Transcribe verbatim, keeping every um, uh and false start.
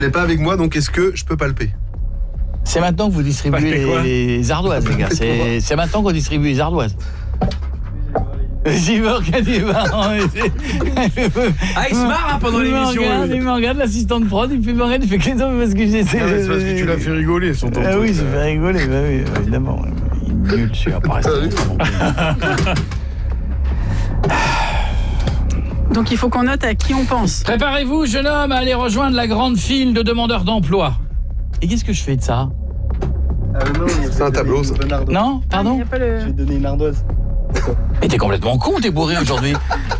n'est pas avec moi, donc est-ce que je peux palper? C'est maintenant que vous distribuez les, les ardoises, les gars. C'est, c'est maintenant qu'on distribue les ardoises. J'y Morgane, il va. Ah, il se marre hein, pendant l'émission. Il me regarde, l'assistant de prod, il fait Morgane, il fait qu'est-ce que parce que j'essaie. Ah, c'est parce que tu l'as fait rigoler, son tonton. Ah oui, j'ai fait rigoler, bah oui, évidemment. Il est nul, celui-là, pas rester. Donc il faut qu'on note à qui on pense. Préparez-vous, jeune homme, à aller rejoindre la grande file de demandeurs d'emploi. Et qu'est-ce que je fais de ça? Ah non, c'est un tableau, ça. Non, pardon. Ah, le... Je vais te donner une ardoise. Mais t'es complètement con, t'es bourré aujourd'hui.